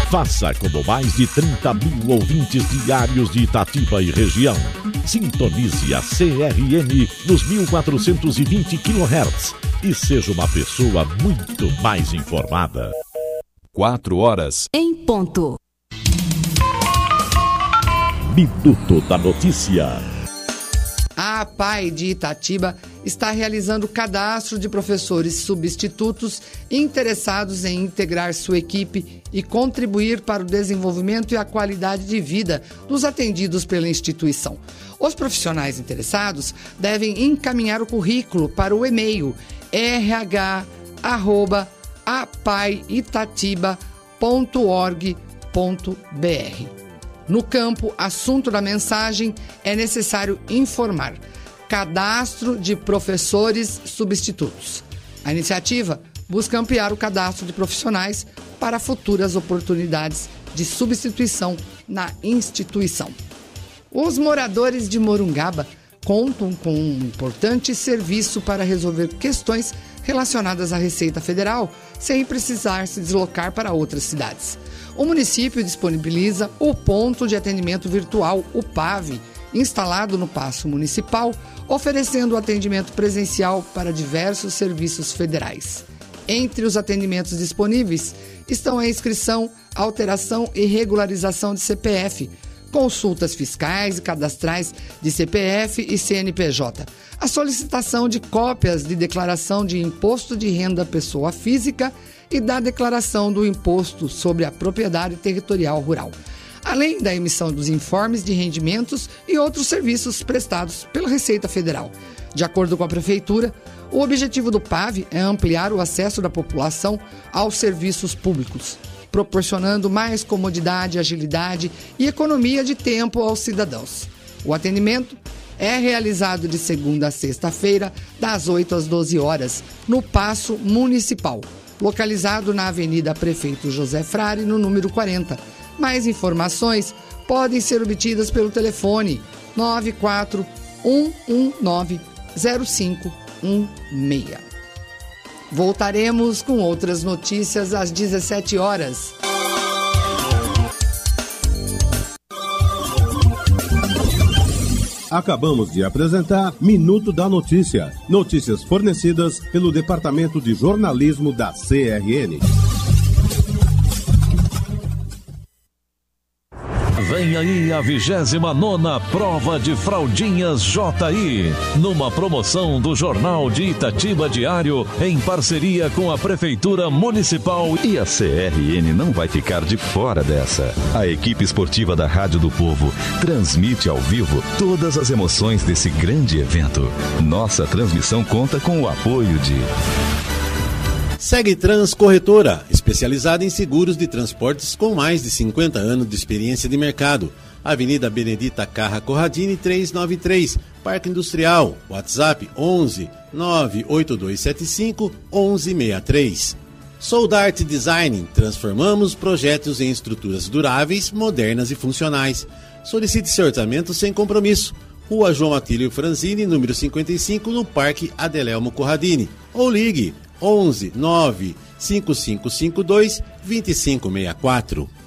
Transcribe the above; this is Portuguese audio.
Faça como mais de 30 mil ouvintes diários de Itatiba e região. Sintonize a CRN nos 1420 kHz e seja uma pessoa muito mais informada. 4h. Em ponto. Minuto da Notícia. A APAE de Itatiba está realizando o cadastro de professores substitutos interessados em integrar sua equipe e contribuir para o desenvolvimento e a qualidade de vida dos atendidos pela instituição. Os profissionais interessados devem encaminhar o currículo para o e-mail rh@apaeitatiba.org.br. No campo Assunto da Mensagem, é necessário informar: cadastro de professores substitutos. A iniciativa busca ampliar o cadastro de profissionais para futuras oportunidades de substituição na instituição. Os moradores de Morungaba contam com um importante serviço para resolver questões relacionadas à Receita Federal, sem precisar se deslocar para outras cidades. O município disponibiliza o Ponto de Atendimento Virtual, o PAV, instalado no Paço Municipal, oferecendo atendimento presencial para diversos serviços federais. Entre os atendimentos disponíveis estão a inscrição, alteração e regularização de CPF, consultas fiscais e cadastrais de CPF e CNPJ, a solicitação de cópias de declaração de imposto de renda pessoa física e da declaração do imposto sobre a propriedade territorial rural, além da emissão dos informes de rendimentos e outros serviços prestados pela Receita Federal. De acordo com a Prefeitura, o objetivo do PAV é ampliar o acesso da população aos serviços públicos, proporcionando mais comodidade, agilidade e economia de tempo aos cidadãos. O atendimento é realizado de segunda a sexta-feira, das 8 às 12 horas, no Paço Municipal, localizado na Avenida Prefeito José Frade, no número 40. Mais informações podem ser obtidas pelo telefone 941190516. Voltaremos com outras notícias às 17 horas. Acabamos de apresentar Minuto da Notícia. Notícias fornecidas pelo Departamento de Jornalismo da CRN. Vem aí a 29ª Prova de Fraldinhas JI, numa promoção do Jornal de Itatiba Diário, em parceria com a Prefeitura Municipal. E a CRN não vai ficar de fora dessa. A equipe esportiva da Rádio do Povo transmite ao vivo todas as emoções desse grande evento. Nossa transmissão conta com o apoio de... Segtrans Corretora, especializada em seguros de transportes com mais de 50 anos de experiência de mercado. Avenida Benedita Carra Corradini 393, Parque Industrial. WhatsApp 11 98275 1163. Soldart Design, transformamos projetos em estruturas duráveis, modernas e funcionais. Solicite seu orçamento sem compromisso. Rua João Atílio Franzini, número 55, no Parque Adelelmo Corradini. Ou ligue 11 95552 2564.